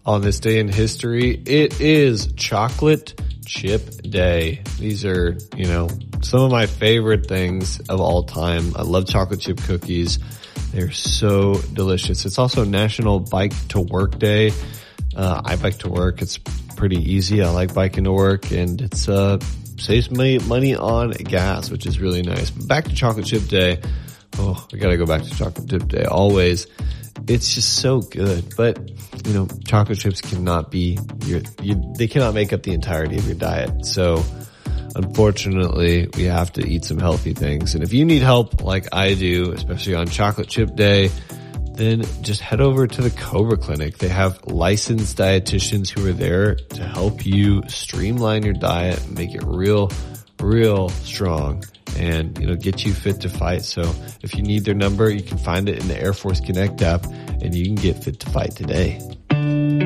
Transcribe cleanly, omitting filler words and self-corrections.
on this day in history. It is Chocolate Chip Day. These are, some of my favorite things of all time. I love chocolate chip cookies. They're so delicious. It's also National Bike to Work Day. I bike to work. It's pretty easy. I like biking to work, and it's saves me money on gas, which is really nice. But back to Chocolate Chip Day. Oh, I gotta go back to Chocolate Chip Day. Always. It's just so good. But, chocolate chips cannot be they cannot make up the entirety of your diet. So, unfortunately, we have to eat some healthy things. And if you need help like I do, especially on Chocolate Chip Day, then just head over to the Cobra Clinic. They have licensed dietitians who are there to help you streamline your diet, make it real strong, and get you fit to fight. So if you need their number, you can find it in the Air Force Connect app, and you can get fit to fight today.